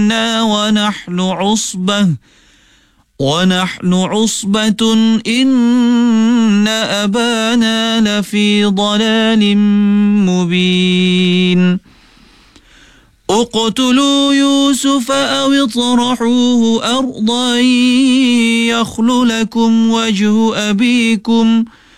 ونحن عصبة إن أبانا لفي ضلال مبين اقتلوا يوسف أو اطرحوه أرضا يخل لكم وجه أبيكم